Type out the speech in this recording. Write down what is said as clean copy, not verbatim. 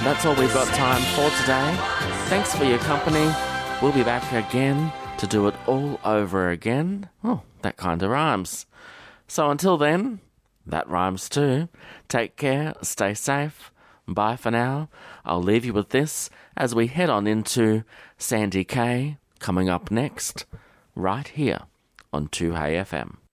that's all we've got time for today. Thanks for your company. We'll be back again to do it all over again. Oh, that kind of rhymes. So until then, that rhymes too. Take care, stay safe. Bye for now. I'll leave you with this as we head on into Sandy K coming up next, right here on 2Hey FM.